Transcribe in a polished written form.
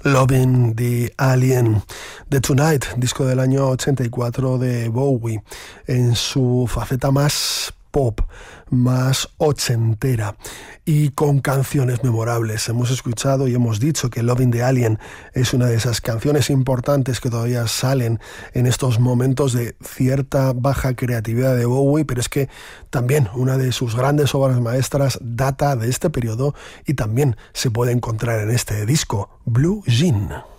Loving the Alien, The Tonight, disco del año 84 de Bowie, en su faceta más pop, más ochentera y con canciones memorables. Hemos escuchado y hemos dicho que Loving the Alien es una de esas canciones importantes que todavía salen en estos momentos de cierta baja creatividad de Bowie, pero es que también una de sus grandes obras maestras data de este periodo y también se puede encontrar en este disco, Blue Jean.